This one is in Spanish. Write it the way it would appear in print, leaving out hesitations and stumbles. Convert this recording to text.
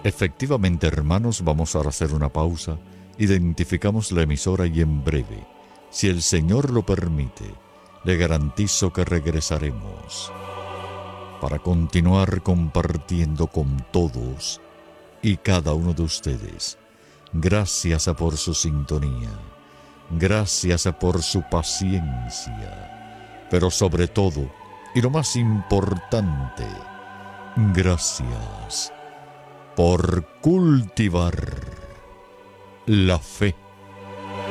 Efectivamente, hermanos, vamos ahora a hacer una pausa. Identificamos la emisora y en breve, si el Señor lo permite, le garantizo que regresaremos para continuar compartiendo con todos y cada uno de ustedes. Gracias por su sintonía, gracias por su paciencia, pero sobre todo, y lo más importante, gracias por cultivar la fe.